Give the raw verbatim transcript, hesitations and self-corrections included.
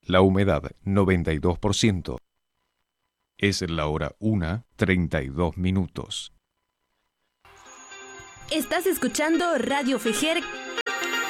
La humedad noventa y dos por ciento. Es la hora una, treinta y dos minutos. Estás escuchando Radio Fejer